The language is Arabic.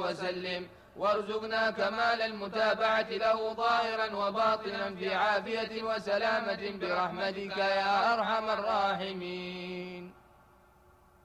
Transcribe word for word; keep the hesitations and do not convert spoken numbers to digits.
وسلم، وارزقنا كمال المتابعة له ظاهرا وباطنا في عافية وسلامة برحمتك يا أرحم الراحمين.